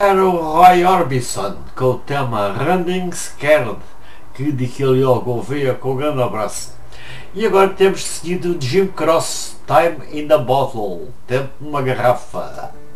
Era o Roy Orbison com o tema Running Scared, que daquele ao Gouveia com um grande abraço. E agora temos seguido Jim Cross, Time in the Bottle, tempo numa garrafa.